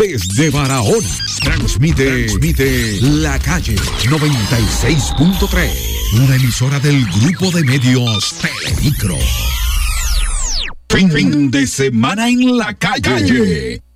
Desde Barahona, transmite La Calle 96.3, una emisora del grupo de medios Telemicro. Fin de semana en la calle.